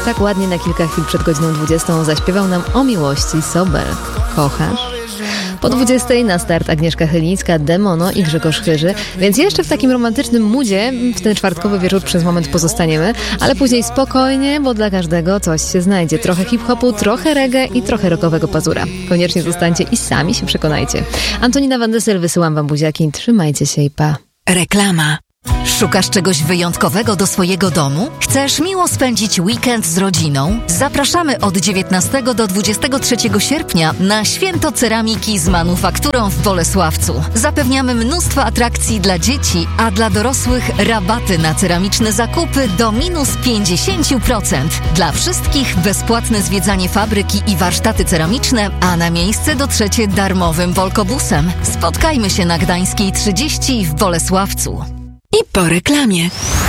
tak ładnie na kilka chwil przed godziną 20 zaśpiewał nam o miłości Sobel. Kochasz? Po 20 na start Agnieszka Chylińska, Demono i Grzegorz Chyży, więc jeszcze w takim romantycznym moodzie w ten czwartkowy wieczór przez moment pozostaniemy, ale później spokojnie, bo dla każdego coś się znajdzie. Trochę hip-hopu, trochę reggae i trochę rockowego pazura. Koniecznie zostańcie i sami się przekonajcie. Antonina Van Dyssel, wysyłam wam buziaki, trzymajcie się i pa. Reklama. Szukasz czegoś wyjątkowego do swojego domu? Chcesz miło spędzić weekend z rodziną? Zapraszamy od 19 do 23 sierpnia na Święto Ceramiki z manufakturą w Bolesławcu. Zapewniamy mnóstwo atrakcji dla dzieci, a dla dorosłych rabaty na ceramiczne zakupy do minus 50%. Dla wszystkich bezpłatne zwiedzanie fabryki i warsztaty ceramiczne, a na miejsce dotrzecie darmowym Volkobusem. Spotkajmy się na Gdańskiej 30 w Bolesławcu. I po reklamie.